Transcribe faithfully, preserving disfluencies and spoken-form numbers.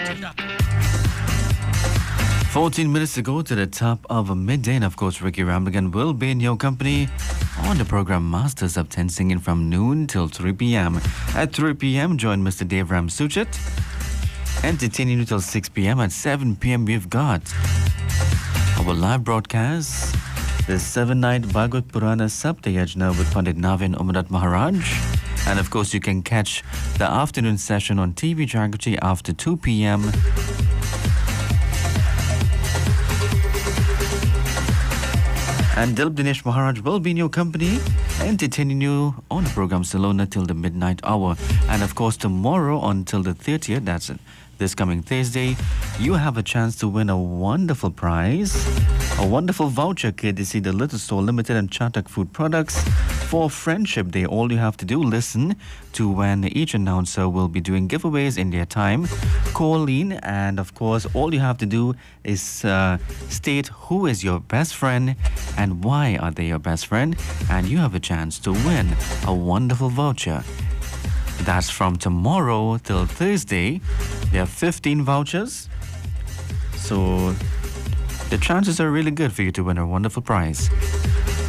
fourteen minutes to go to the top of a midday, and of course, Ricky Ramligan will be in your company on the program Masters of ten, singing from noon till three p.m. At three p.m., join Mister Dave Ram Suchet, entertaining you till six p.m. At seven p.m., we've got our live broadcast, the seven-night Bhagavad Purana Saptayajna with Pandit Navin Umadat Maharaj. And of course, you can catch the afternoon session on T V Jagrati after two p.m. And Dilip Dinesh Maharaj will be in your company, entertaining you on the program Salona till the midnight hour. And of course, tomorrow until the thirtieth, that's it, this coming Thursday, you have a chance to win a wonderful prize, a wonderful voucher courtesy the Little Store Limited and Chatak Food Products for Friendship Day. All you have to do, listen to when each announcer will be doing giveaways in their time. Call in, and of course, all you have to do is uh, state who is your best friend and why are they your best friend, and you have a chance to win a wonderful voucher. That's from tomorrow till Thursday. There are fifteen vouchers, so the chances are really good for you to win a wonderful prize.